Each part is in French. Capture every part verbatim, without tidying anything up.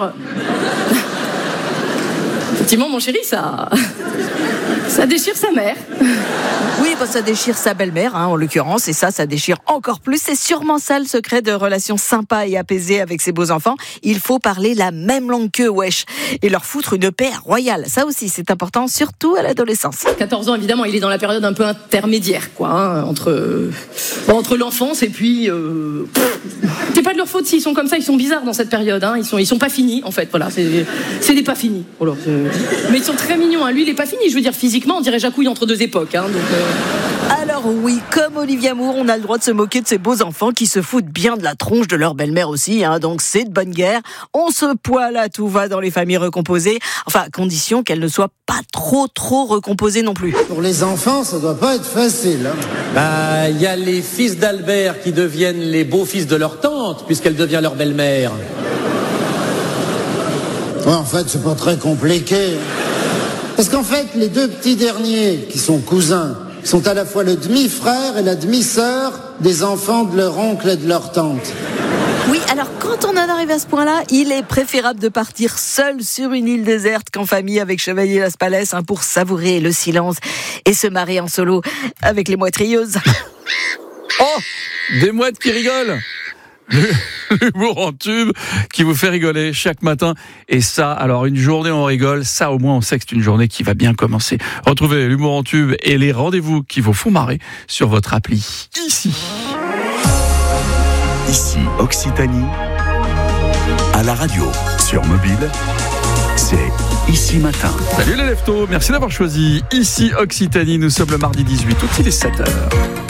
belle-mère. Effectivement, mon chéri, ça... ça déchire sa mère. Oui, bah, ça déchire sa belle-mère, hein, en l'occurrence, et ça, ça déchire encore plus. C'est sûrement ça le secret de relations sympas et apaisées avec ses beaux-enfants. Il faut parler la même langue qu'eux, wesh, et leur foutre une paix royale. Ça aussi, c'est important, surtout à l'adolescence. quatorze ans, évidemment, il est dans la période un peu intermédiaire, quoi, hein, entre, bon, entre l'enfance et puis... Euh... C'est pas de leur faute s'ils sont comme ça, ils sont bizarres dans cette période, hein, ils sont, ils sont pas finis, en fait, voilà, c'est, c'est des pas finis. Alors, mais ils sont très mignons, hein. Lui, il est pas fini, je veux dire, physiquement, on dirait Jacouille entre deux époques, hein, donc... Euh... Alors oui, comme Olivia Moore, on a le droit de se moquer de ces beaux enfants qui se foutent bien de la tronche de leur belle-mère aussi, hein, donc c'est de bonne guerre. On se poile à tout va dans les familles recomposées, enfin, à condition qu'elles ne soient pas trop trop recomposées non plus. Pour les enfants, ça doit pas être facile. Hein. Bah, il y a les fils d'Albert qui deviennent les beaux-fils de leur tante, puisqu'elle devient leur belle-mère. Ouais, en fait, c'est pas très compliqué. Parce qu'en fait, les deux petits derniers, qui sont cousins, sont à la fois le demi-frère et la demi-sœur des enfants de leur oncle et de leur tante. Oui, alors quand on en arrive à ce point-là, il est préférable de partir seul sur une île déserte qu'en famille avec Chevalier Las Palais, hein, pour savourer le silence et se marrer en solo avec les mouettes rieuses. Oh, des mouettes qui rigolent. L'humour en tube qui vous fait rigoler chaque matin. Et ça, alors une journée on rigole, ça au moins on sait que c'est une journée qui va bien commencer. Retrouvez l'humour en tube et les rendez-vous qui vous font marrer sur votre appli. Ici. Ici Occitanie, à la radio, sur mobile, c'est Ici Matin. Salut les leftos, merci d'avoir choisi Ici Occitanie. Nous sommes le mardi dix-huit août, il est sept heures.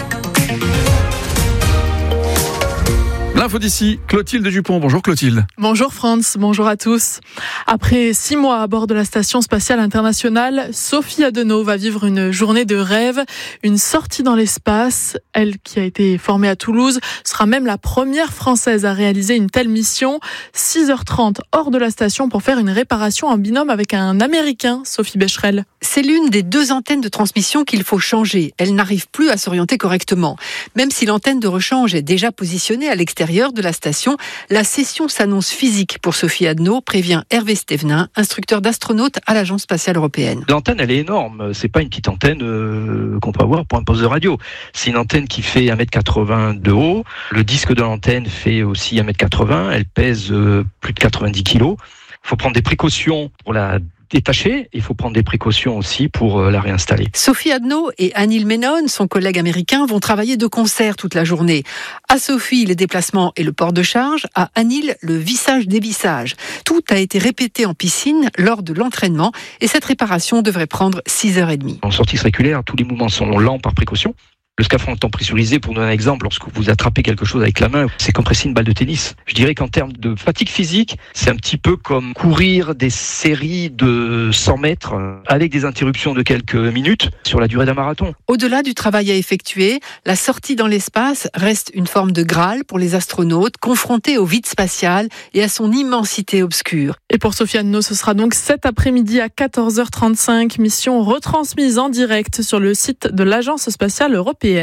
L'info d'ici, Clotilde Dupont. Bonjour Clotilde. Bonjour Franz, bonjour à tous. Après six mois à bord de la Station Spatiale Internationale, Sophie Adenau va vivre une journée de rêve, une sortie dans l'espace. Elle, qui a été formée à Toulouse, sera même la première Française à réaliser une telle mission. six heures trente hors de la station pour faire une réparation en binôme avec un Américain, Sophie Becherel. C'est l'une des deux antennes de transmission qu'il faut changer. Elle n'arrive plus à s'orienter correctement. Même si l'antenne de rechange est déjà positionnée à l'extérieur de la station, la session s'annonce physique pour Sophie Adenau, prévient Hervé Stévenin, instructeur d'astronautes à l'Agence spatiale européenne. L'antenne, elle est énorme. C'est pas une petite antenne euh, qu'on peut avoir pour un poste de radio. C'est une antenne qui fait un mètre quatre-vingts de haut. Le disque de l'antenne fait aussi un mètre quatre-vingts. Elle pèse euh, plus de quatre-vingt-dix kilos. Il faut prendre des précautions pour la détacher, il faut prendre des précautions aussi pour la réinstaller. Sophie Adenau et Anil Menon, son collègue américain, vont travailler de concert toute la journée. À Sophie, les déplacements et le port de charge. À Anil, le vissage-dévissage. Tout a été répété en piscine lors de l'entraînement et cette réparation devrait prendre six heures trente. En sortie circulaire, tous les mouvements sont lents par précaution. Le scaphandre étant pressurisé, pour donner un exemple, lorsque vous attrapez quelque chose avec la main, c'est comme presser une balle de tennis. Je dirais qu'en termes de fatigue physique, c'est un petit peu comme courir des séries de cent mètres avec des interruptions de quelques minutes sur la durée d'un marathon. Au-delà du travail à effectuer, la sortie dans l'espace reste une forme de Graal pour les astronautes confrontés au vide spatial et à son immensité obscure. Et pour Sophie Adenau, ce sera donc cet après-midi à quatorze heures trente-cinq, mission retransmise en direct sur le site de l'Agence spatiale européenne.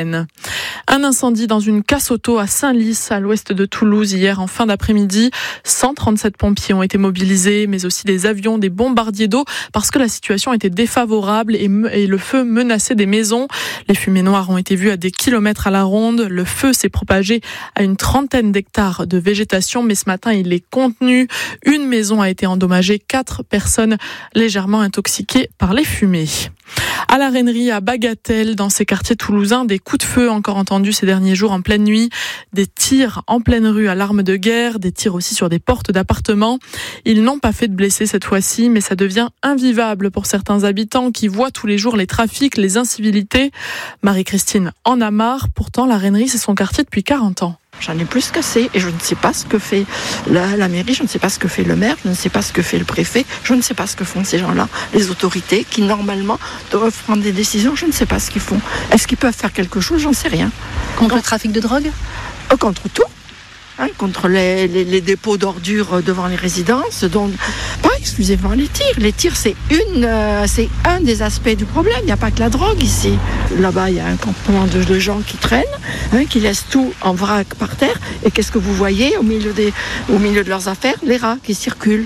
Un incendie dans une casse-auto à Saint-Lys, à l'ouest de Toulouse, hier en fin d'après-midi. cent trente-sept pompiers ont été mobilisés, mais aussi des avions, des bombardiers d'eau, parce que la situation était défavorable et, me- et le feu menaçait des maisons. Les fumées noires ont été vues à des kilomètres à la ronde. Le feu s'est propagé à une trentaine d'hectares de végétation, mais ce matin, il est contenu. Une maison a été endommagée, quatre personnes légèrement intoxiquées par les fumées. À la Rainerie, à Bagatelle, dans ces quartiers toulousains, des coups de feu encore entendus ces derniers jours en pleine nuit, des tirs en pleine rue à l'arme de guerre, des tirs aussi sur des portes d'appartements. Ils n'ont pas fait de blessés cette fois-ci, mais ça devient invivable pour certains habitants qui voient tous les jours les trafics, les incivilités. Marie-Christine en a marre, pourtant la Rainerie, c'est son quartier depuis quarante ans. J'en ai plus qu'assez et je ne sais pas ce que fait la, la mairie, je ne sais pas ce que fait le maire, je ne sais pas ce que fait le préfet, je ne sais pas ce que font ces gens-là, les autorités qui normalement doivent prendre des décisions, je ne sais pas ce qu'ils font. Est-ce qu'ils peuvent faire quelque chose? J'en sais rien. Contre le trafic de drogue ? euh, Contre tout. Hein, contre les, les, les dépôts d'ordures devant les résidences, donc pas exclusivement les tirs. Les tirs, c'est une, euh, c'est un des aspects du problème. Il n'y a pas que la drogue ici. Là-bas, il y a un campement de, de gens qui traînent, hein, qui laissent tout en vrac par terre. Et qu'est-ce que vous voyez au milieu des, au milieu de leurs affaires? Les rats qui circulent.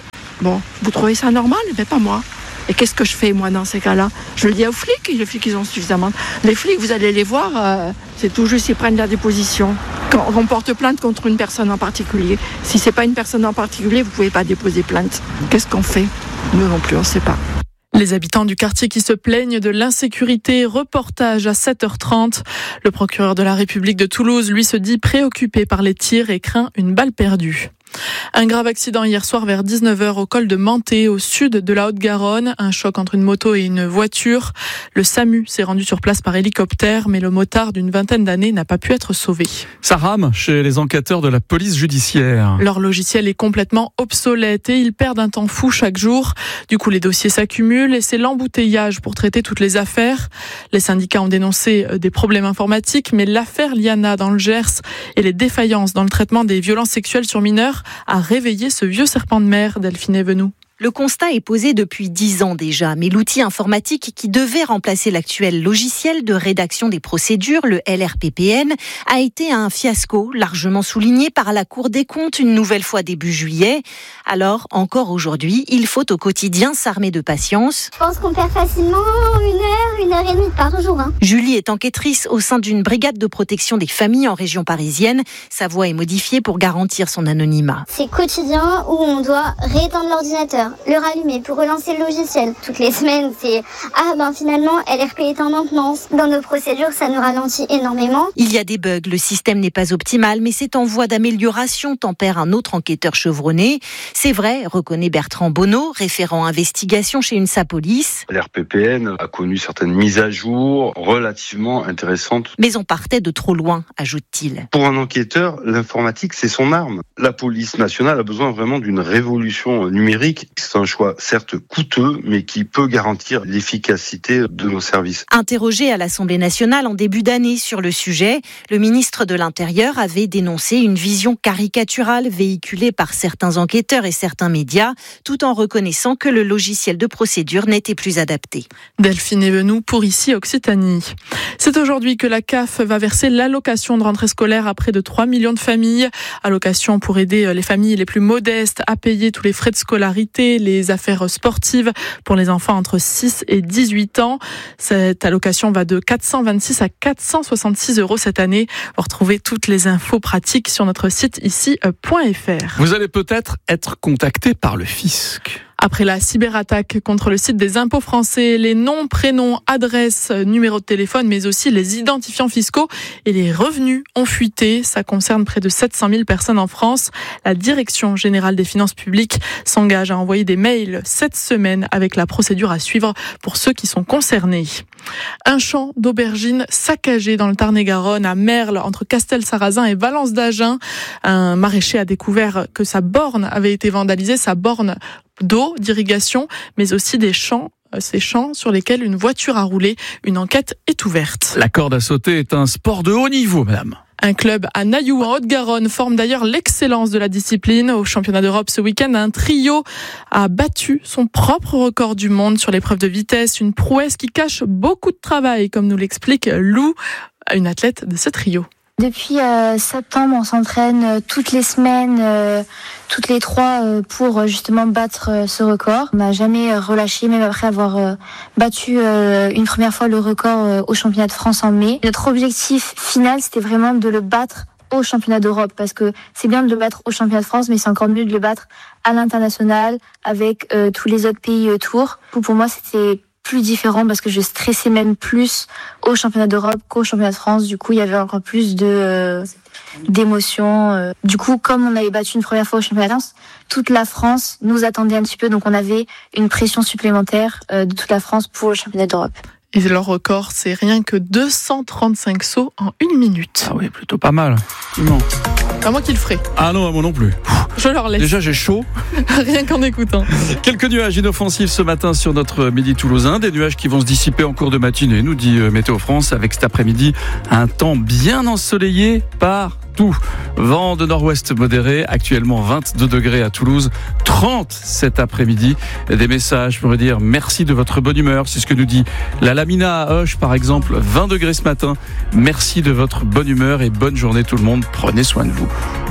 Bon, vous trouvez ça normal? Mais pas moi. Et qu'est-ce que je fais, moi, dans ces cas-là? Je le dis aux flics, les flics, ils ont suffisamment. Les flics, vous allez les voir, euh, c'est tout juste, ils prennent la déposition. Quand on porte plainte contre une personne en particulier, si c'est pas une personne en particulier, vous pouvez pas déposer plainte. Qu'est-ce qu'on fait? Nous non plus, on sait pas. Les habitants du quartier qui se plaignent de l'insécurité, reportage à sept heures trente. Le procureur de la République de Toulouse, lui, se dit préoccupé par les tirs et craint une balle perdue. Un grave accident hier soir vers dix-neuf heures au col de Manté, au sud de la Haute-Garonne. Un choc entre une moto et une voiture. Le SAMU s'est rendu sur place par hélicoptère, mais le motard d'une vingtaine d'années n'a pas pu être sauvé. Ça rame chez les enquêteurs de la police judiciaire. Leur logiciel est complètement obsolète et ils perdent un temps fou chaque jour. Du coup, les dossiers s'accumulent et c'est l'embouteillage pour traiter toutes les affaires. Les syndicats ont dénoncé des problèmes informatiques, mais l'affaire Liana dans le Gers et les défaillances dans le traitement des violences sexuelles sur mineurs a réveillé ce vieux serpent de mer, Delphine Evenou. Le constat est posé depuis dix ans déjà, mais l'outil informatique qui devait remplacer l'actuel logiciel de rédaction des procédures, le L R P P N, a été un fiasco, largement souligné par la Cour des comptes une nouvelle fois début juillet. Alors, encore aujourd'hui, il faut au quotidien s'armer de patience. Je pense qu'on perd facilement une heure, une heure et demie par jour. Hein. Julie est enquêtrice au sein d'une brigade de protection des familles en région parisienne. Sa voix est modifiée pour garantir son anonymat. C'est quotidien où on doit rééteindre l'ordinateur, le rallumer pour relancer le logiciel. Toutes les semaines, c'est « Ah ben finalement, L R P est en maintenance ». Dans nos procédures, ça nous ralentit énormément. Il y a des bugs, le système n'est pas optimal, mais c'est en voie d'amélioration, tempère un autre enquêteur chevronné. C'est vrai, reconnaît Bertrand Bonneau, référent investigation chez UNSA Police. L R P P N a connu certaines mises à jour relativement intéressantes. Mais on partait de trop loin, ajoute-t-il. Pour un enquêteur, l'informatique, c'est son arme. La police nationale a besoin vraiment d'une révolution numérique. C'est un choix certes coûteux, mais qui peut garantir l'efficacité de nos services. Interrogé à l'Assemblée nationale en début d'année sur le sujet, le ministre de l'Intérieur avait dénoncé une vision caricaturale véhiculée par certains enquêteurs et certains médias, tout en reconnaissant que le logiciel de procédure n'était plus adapté. Delphine Evenou pour ici Occitanie. C'est aujourd'hui que la C A F va verser l'allocation de rentrée scolaire à près de trois millions de familles. Allocation pour aider les familles les plus modestes à payer tous les frais de scolarité, les affaires sportives pour les enfants entre six et dix-huit ans. Cette allocation va de quatre cent vingt-six à quatre cent soixante-six euros cette année. Vous retrouvez toutes les infos pratiques sur notre site ici point f r. Vous allez peut-être être contacté par le fisc. Après la cyberattaque contre le site des impôts français, les noms, prénoms, adresses, numéros de téléphone, mais aussi les identifiants fiscaux et les revenus ont fuité. Ça concerne près de sept cent mille personnes en France. La Direction générale des finances publiques s'engage à envoyer des mails cette semaine avec la procédure à suivre pour ceux qui sont concernés. Un champ d'aubergines saccagé dans le Tarn-et-Garonne, à Merle, entre Castel-Sarrazin et Valence d'Agen. Un maraîcher a découvert que sa borne avait été vandalisée, sa borne d'eau, d'irrigation, mais aussi des champs, ces champs sur lesquels une voiture a roulé. Une enquête est ouverte. La corde à sauter est un sport de haut niveau, madame. Un club à Nailloux, en Haute-Garonne, forme d'ailleurs l'excellence de la discipline. Au championnat d'Europe ce week-end, un trio a battu son propre record du monde sur l'épreuve de vitesse. Une prouesse qui cache beaucoup de travail, comme nous l'explique Lou, une athlète de ce trio. Depuis euh, septembre, on s'entraîne euh, toutes les semaines, euh, toutes les trois, euh, pour euh, justement battre euh, ce record. On n'a jamais euh, relâché, même après avoir euh, battu euh, une première fois le record euh, au championnat de France en mai. Notre objectif final, c'était vraiment de le battre au championnat d'Europe, parce que c'est bien de le battre au championnat de France, mais c'est encore mieux de le battre à l'international avec euh, tous les autres pays autour. Pour, pour moi, c'était plus différent parce que je stressais même plus au championnat d'Europe qu'au championnat de France. Du coup, il y avait encore plus de euh, d'émotions. Euh. Du coup, comme on avait battu une première fois au championnat de France, toute la France nous attendait un petit peu, donc on avait une pression supplémentaire euh, de toute la France pour le championnat d'Europe. Et leur record, c'est rien que deux cent trente-cinq sauts en une minute. Ah oui, plutôt pas mal. Non. Pas moi qui le ferai. Ah non, moi non plus. Je leur laisse. Déjà, j'ai chaud. Rien qu'en écoutant. Quelques nuages inoffensifs ce matin sur notre midi toulousain. Des nuages qui vont se dissiper en cours de matinée, nous dit Météo France, avec cet après-midi un temps bien ensoleillé partout. Vent de nord-ouest modéré, actuellement vingt-deux degrés à Toulouse, trente cet après-midi. Des messages pour dire merci de votre bonne humeur. C'est ce que nous dit la Lamina à Auch, par exemple, vingt degrés ce matin. Merci de votre bonne humeur et bonne journée tout le monde. Prenez soin de vous.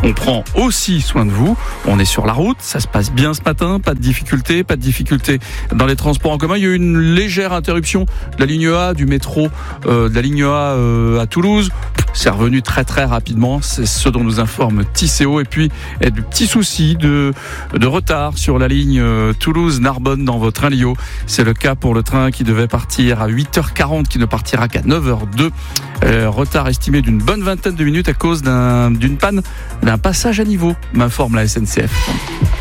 On prend aussi soin de vous. On est sur la route, ça se passe bien ce matin, pas de difficultés, pas de difficultés dans les transports en commun. Il y a eu une légère interruption de la ligne A du métro, euh, de la ligne A euh, à Toulouse. C'est revenu très très rapidement, c'est ce dont nous informe Tisséo. Et puis, il y a des petits soucis de, de retard sur la ligne euh, Toulouse-Narbonne dans votre train Lio. C'est le cas pour le train qui devait partir à huit heures quarante, qui ne partira qu'à neuf heures deux. Euh, retard estimé d'une bonne vingtaine de minutes à cause d'un, d'une panne d'un passage à niveau, m'informe la S N C F.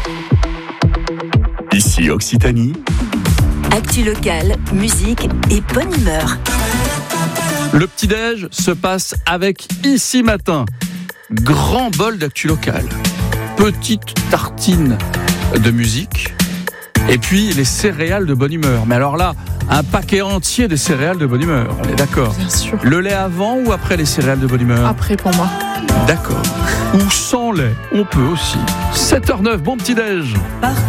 Ici Occitanie. Actu locale, musique et bonne humeur. Le petit-déj se passe avec Ici Matin. Grand bol d'actu locale. Petite tartine de musique. Et puis les céréales de bonne humeur. Mais alors là, un paquet entier de céréales de bonne humeur. On est d'accord. Bien sûr. Le lait avant ou après les céréales de bonne humeur ? Après pour moi. D'accord. Ou sans lait, on peut aussi. sept heures neuf, bon petit-déj.